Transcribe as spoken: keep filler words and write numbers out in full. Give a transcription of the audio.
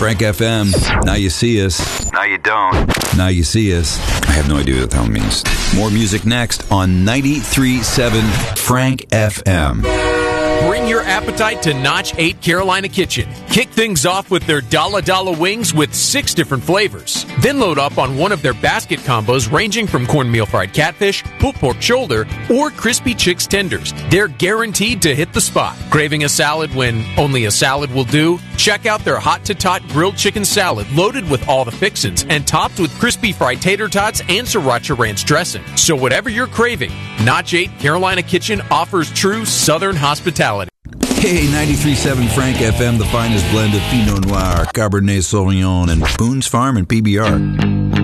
Frank F M. Now you see us. Now you don't. Now you see us. I have no idea what the hell it means. More music next on ninety-three point seven Frank F M. Bring your appetite to Notch eight Carolina Kitchen. Kick things off with their Dala Dala wings with six different flavors. Then load up on one of their basket combos ranging from cornmeal fried catfish, pulled pork shoulder, or crispy chicks tenders. They're guaranteed to hit the spot. Craving a salad when only a salad will do? Check out their hot to tot grilled chicken salad loaded with all the fixins and topped with crispy fried tater tots and sriracha ranch dressing. So whatever you're craving, Notch eight Carolina Kitchen offers true Southern hospitality. Hey, ninety-three point seven Frank F M, the finest blend of Pinot Noir, Cabernet Sauvignon, and Boone's Farm and P B R.